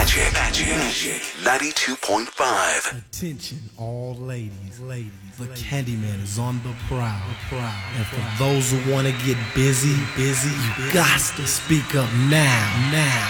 Magic 92.5. Attention, all ladies. The Candyman is on the prowl. And for those who want to get busy, you got to speak up now.